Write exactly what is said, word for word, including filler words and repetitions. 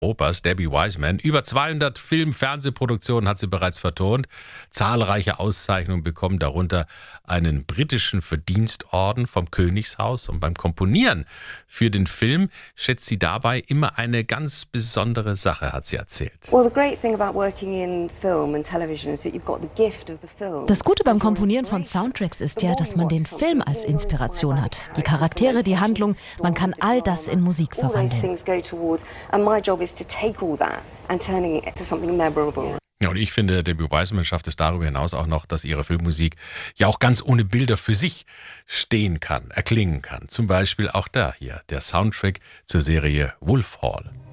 Opas, Debbie Wiseman. Über zweihundert Film-, Fernsehproduktionen hat sie bereits vertont. Zahlreiche Auszeichnungen bekommen, darunter einen britischen Verdienstorden vom Königshaus. Und beim Komponieren für den Film schätzt sie dabei immer eine ganz besondere Sache, hat sie erzählt. Das Gute beim Komponieren von Soundtracks ist ja, dass man den Film als Inspiration hat. Die Charaktere, die Handlung, man kann all das in Musik verwandeln. Ja, und ich finde, Debbie Wiseman schafft es darüber hinaus auch noch, dass ihre Filmmusik ja auch ganz ohne Bilder für sich stehen kann, erklingen kann. Zum Beispiel auch da hier, der Soundtrack zur Serie Wolf Hall.